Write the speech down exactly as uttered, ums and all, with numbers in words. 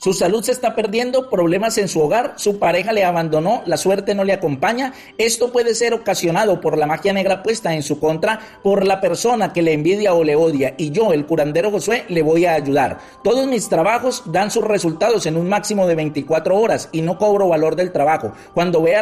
Su salud se está perdiendo, problemas en su hogar, su pareja le abandonó, la suerte no le acompaña. Esto puede ser ocasionado por la magia negra puesta en su contra, por la persona que le envidia o le odia, y yo, el curandero Josué, le voy a ayudar. Todos mis trabajos dan sus resultados en un máximo de veinticuatro horas y no cobro valor del trabajo. Cuando vea